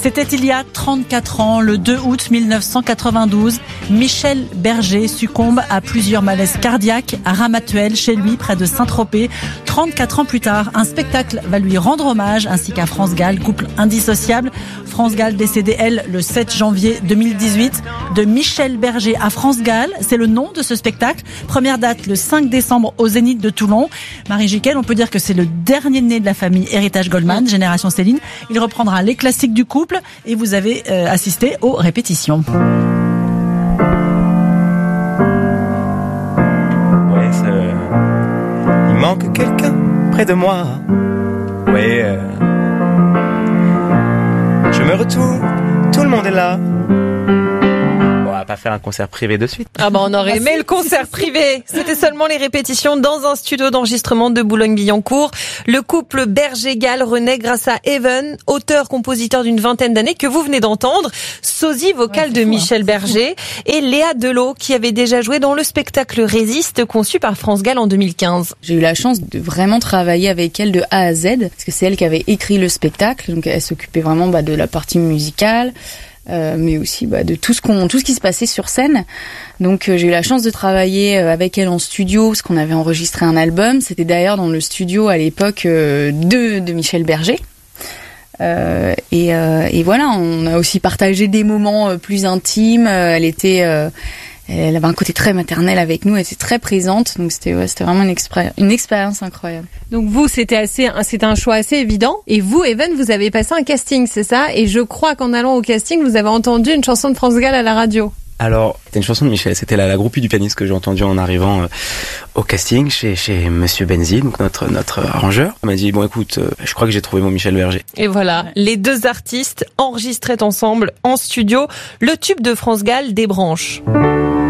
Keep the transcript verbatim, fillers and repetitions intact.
C'était il y a trente-quatre ans, le deux août mille neuf cent quatre-vingt-douze. Michel Berger succombe à plusieurs malaises cardiaques à Ramatuelle, chez lui, près de Saint-Tropez. trente-quatre ans plus tard, un spectacle va lui rendre hommage, ainsi qu'à France Gall, couple indissociable. France Gall décédée, elle, le sept janvier deux mille dix-huit. De Michel Berger à France Gall, c'est le nom de ce spectacle. Première date, le cinq décembre, au Zénith de Toulon. Marie Jiquel, on peut dire que c'est le dernier né de la famille Héritage Goldman, Génération Céline. Il reprendra les classiques du couple et vous avez euh, assisté aux répétitions. Ouais, ça... il manque quelqu'un près de moi. Ouais, euh... je me retourne, tout le monde est là. On va pas faire un concert privé de suite. Ah bah on aurait aimé le concert privé. C'était seulement les répétitions dans un studio d'enregistrement de Boulogne-Billancourt. Le couple Berger-Gall renaît grâce à Even, auteur-compositeur d'une vingtaine d'années que vous venez d'entendre, sosie vocale ouais, de fou, Michel hein. Berger, et Léa Delot qui avait déjà joué dans le spectacle Résiste conçu par France Gall en deux mille quinze. J'ai eu la chance de vraiment travailler avec elle de A à Z parce que c'est elle qui avait écrit le spectacle, donc elle s'occupait vraiment bah, de la partie musicale. Euh, mais aussi bah, de tout ce qu'on, tout ce qui se passait sur scène. Donc euh, j'ai eu la chance de travailler euh, avec elle en studio parce qu'on avait enregistré un album. C'était d'ailleurs dans le studio à l'époque euh, de, de Michel Berger. Euh, et, euh, et voilà, on a aussi partagé des moments euh, plus intimes. Euh, elle était, euh, elle avait un côté très maternel avec nous. Elle était très présente. Donc c'était, ouais, c'était vraiment une, expé- une expérience incroyable. Donc vous, c'était assez, c'était un choix assez évident. Et vous, Even, vous avez passé un casting, c'est ça? Et je crois qu'en allant au casting, vous avez entendu une chanson de France Gall à la radio. Alors, c'était une chanson de Michel. C'était la, la groupie du pianiste que j'ai entendue en arrivant euh, au casting chez, chez Monsieur Benzi, donc notre, notre arrangeur. Il m'a dit, bon écoute, euh, je crois que j'ai trouvé mon Michel Berger. Et voilà, les deux artistes enregistraient ensemble en studio le tube de France Gall, Des branches.